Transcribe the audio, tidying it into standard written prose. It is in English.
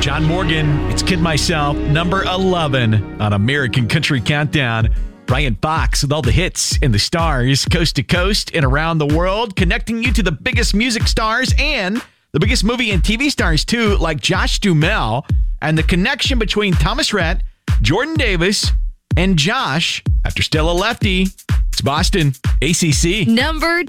John Morgan, it's Kid Myself, number 11 on American Country Countdown. Brian Fox with all the hits and the stars, coast to coast and around the world, connecting you to the biggest music stars and the biggest movie and TV stars, too, like Josh Duhamel, and the connection between Thomas Rhett, Jordan Davis, and Josh after Stella Lefty. It's Boston, ACC. Number